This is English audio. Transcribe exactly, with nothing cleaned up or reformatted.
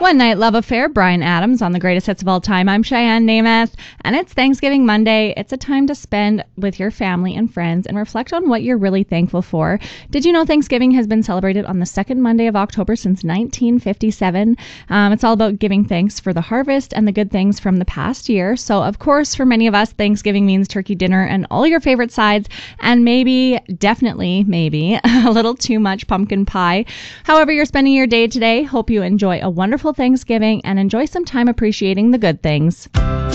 One Night Love Affair, Bryan Adams on the greatest hits of all time. I'm Cheyenne Namath, and it's Thanksgiving Monday. It's a time to spend with your family and friends and reflect on what you're really thankful for. Did you know Thanksgiving has been celebrated on the second Monday of October since nineteen fifty-seven? Um, it's all about giving thanks for the harvest and the good things from the past year. So, of course, for many of us, Thanksgiving means turkey dinner and all your favorite sides, and maybe, definitely, maybe, a little too much pumpkin pie. However you're spending your day today, hope you enjoy a wonderful Thanksgiving and enjoy some time appreciating the good things.